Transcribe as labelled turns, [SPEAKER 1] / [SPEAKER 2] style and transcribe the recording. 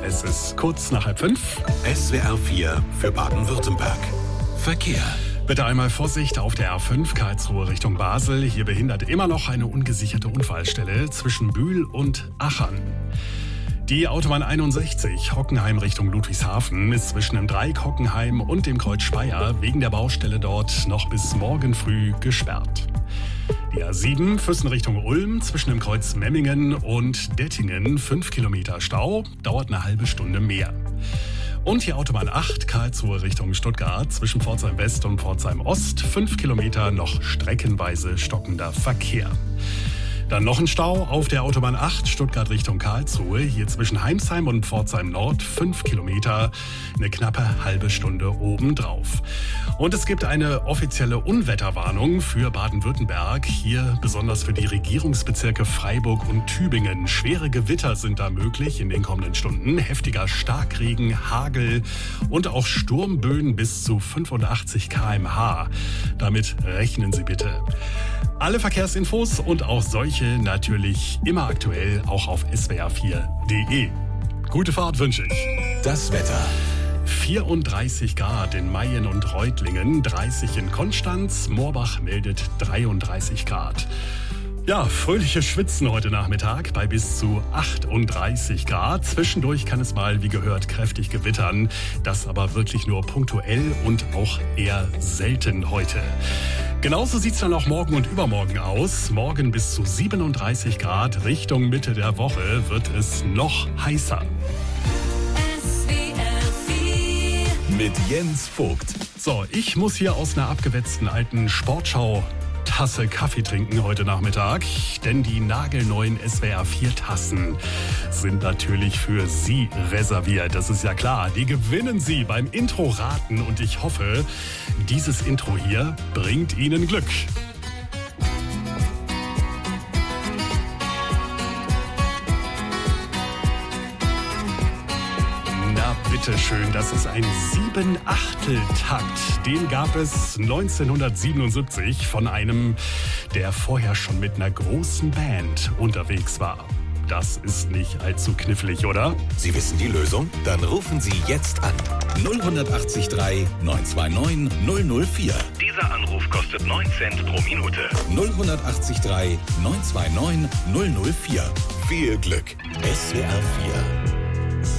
[SPEAKER 1] Es ist kurz nach 4:30.
[SPEAKER 2] SWR 4 für Baden-Württemberg. Verkehr.
[SPEAKER 1] Bitte einmal Vorsicht auf der A5 Karlsruhe Richtung Basel. Hier behindert immer noch eine ungesicherte Unfallstelle zwischen Bühl und Achern. Die Autobahn 61 Hockenheim Richtung Ludwigshafen ist zwischen dem Dreieck Hockenheim und dem Kreuz Speyer wegen der Baustelle dort noch bis morgen früh gesperrt. Die A7 Füssen Richtung Ulm zwischen dem Kreuz Memmingen und Dettingen 5 Kilometer Stau, dauert eine halbe Stunde mehr. Und die Autobahn 8 Karlsruhe Richtung Stuttgart zwischen Pforzheim West und Pforzheim Ost 5 Kilometer noch streckenweise stockender Verkehr. Dann noch ein Stau auf der Autobahn 8 Stuttgart Richtung Karlsruhe. Hier zwischen Heimsheim und Pforzheim Nord 5 Kilometer, eine knappe halbe Stunde obendrauf. Und es gibt eine offizielle Unwetterwarnung für Baden-Württemberg. Hier besonders für die Regierungsbezirke Freiburg und Tübingen. Schwere Gewitter sind da möglich in den kommenden Stunden. Heftiger Starkregen, Hagel und auch Sturmböen bis zu 85 km/h. Damit rechnen Sie bitte. Alle Verkehrsinfos und auch solche natürlich immer aktuell auch auf swr4.de. Gute Fahrt wünsche ich.
[SPEAKER 2] Das Wetter.
[SPEAKER 1] 34 Grad in Mayen und Reutlingen, 30 in Konstanz, Moorbach meldet 33 Grad. Ja, fröhliches Schwitzen heute Nachmittag bei bis zu 38 Grad. Zwischendurch kann es mal, wie gehört, kräftig gewittern. Das aber wirklich nur punktuell und auch eher selten heute. Genauso sieht es dann auch morgen und übermorgen aus. Morgen bis zu 37 Grad. Richtung Mitte der Woche wird es noch heißer.
[SPEAKER 2] Mit Jens Vogt.
[SPEAKER 1] So, ich muss hier aus einer abgewetzten alten Sportschau-Tasse Kaffee trinken heute Nachmittag, denn die nagelneuen SWR 4 Tassen sind natürlich für Sie reserviert. Das ist ja klar. Die gewinnen Sie beim Intro-Raten und ich hoffe, dieses Intro hier bringt Ihnen Glück. Bitteschön, das ist ein 7/8-Takt. Den gab es 1977 von einem, der vorher schon mit einer großen Band unterwegs war. Das ist nicht allzu knifflig, oder?
[SPEAKER 2] Sie wissen die Lösung? Dann rufen Sie jetzt an. 0183 929 004.
[SPEAKER 3] Dieser Anruf kostet 9 Cent pro Minute.
[SPEAKER 2] 0183 929 004. Viel Glück. SWR 4.